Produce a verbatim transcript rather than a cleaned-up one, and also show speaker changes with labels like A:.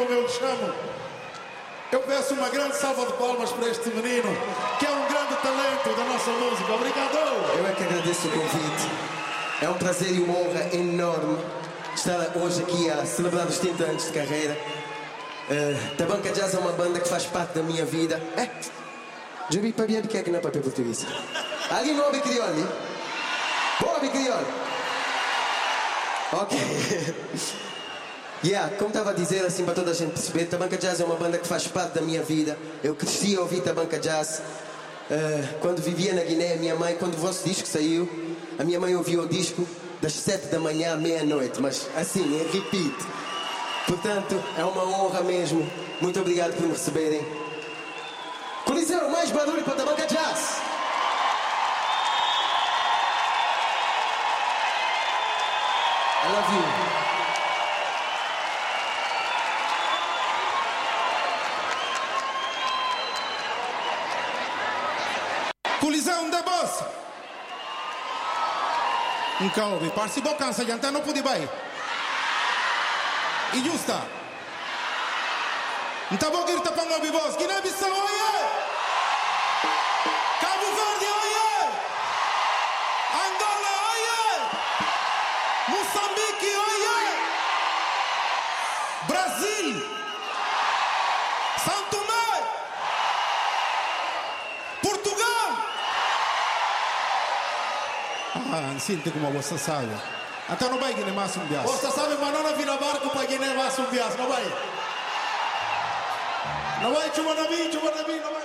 A: como eu lhe chamo. Eu peço uma grande salva de palmas para este menino, que é um grande talento da nossa música. Obrigado!
B: Eu é que agradeço o convite. É um prazer e uma honra enorme estar hoje aqui a celebrar os trinta anos de carreira. Uh, Tabanca Jazz é uma banda que faz parte da minha vida. É? Já vi para ver de que é que não é para português. Alguém não ouve crioulo? Ouve crioulo? Ok. Yeah, como estava a dizer, assim, para toda a gente perceber, Tabanca Jazz é uma banda que faz parte da minha vida. Eu cresci a ouvir Tabanca Jazz. Uh, quando vivia na Guiné, a minha mãe, quando o vosso disco saiu, a minha mãe ouvia o disco das sete da manhã à meia-noite, mas assim, em repeat. Portanto, é uma honra mesmo. Muito obrigado por me receberem. Coliseu, mais barulho para Tabanca Jazz! I love you.
A: Colisão da boss. Um calbi, parsi bocança, jantar não pude bem. E justa. Não tá bom que ele tá pagando bibos. Guiné-Bissau, oiê! Cabo Verde, oiê! Angola, oiê! Moçambique, oiê! Brasil! São Tomé! Portugal! Ah, sinto como você sabe. Então não vai Guiné mais um viagem. Você sabe, mas não vira barco para Guiné mais um viagem, não vai? Não vai, chuva na mim, chuva na mim, não vai.